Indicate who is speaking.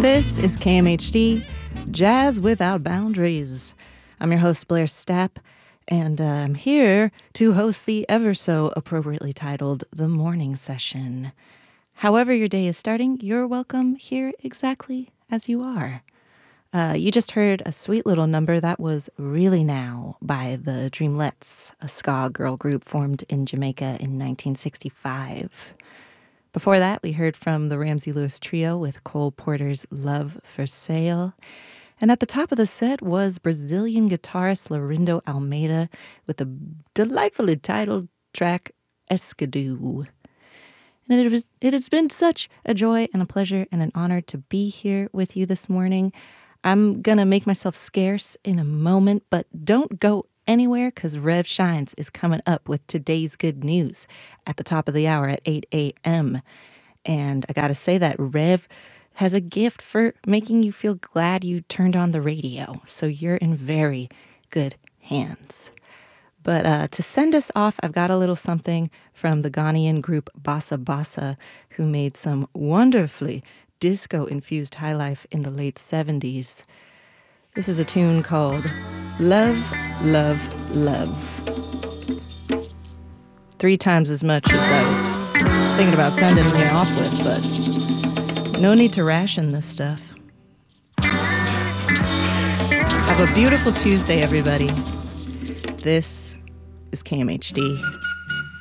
Speaker 1: This is KMHD, Jazz Without Boundaries. I'm your host, Blair Stapp, and I'm here to host the ever so appropriately titled The Morning Session. However your day is starting, you're welcome here exactly as you are. You just heard a sweet little number that was Really Now by the Dreamlettes, a ska girl group formed in Jamaica in 1965. Before that, we heard from the Ramsey Lewis Trio with Cole Porter's Love for Sale. And at the top of the set was Brazilian guitarist Lorindo Almeida with the delightfully titled track Escadoo. And it has been such a joy and a pleasure and an honor to be here with you this morning. I'm going to make myself scarce in a moment, but don't go anywhere because Rev Shines is coming up with today's good news at the top of the hour at 8 a.m. And I got to say that Rev has a gift for making you feel glad you turned on the radio. So you're in very good hands. But to send us off, I've got a little something from the Ghanaian group Bossa Bossa, who made some wonderfully disco-infused highlife in the late 70s. This is a tune called Love, Love, Love. 3 times as much as I was thinking about sending me off with, but no need to ration this stuff. Have a beautiful Tuesday, everybody. This is KMHD.